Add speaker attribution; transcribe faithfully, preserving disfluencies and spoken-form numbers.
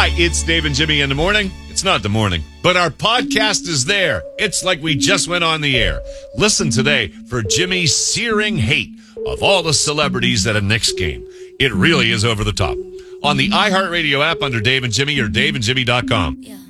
Speaker 1: Hi, it's Dave and Jimmy in the morning. It's not the morning, but our podcast is there. It's like we just went on the air. Listen today for Jimmy's searing hate of all the celebrities at a Knicks game. It really is over the top. On the iHeartRadio app under Dave and Jimmy or dave and jimmy dot com.
Speaker 2: Yeah.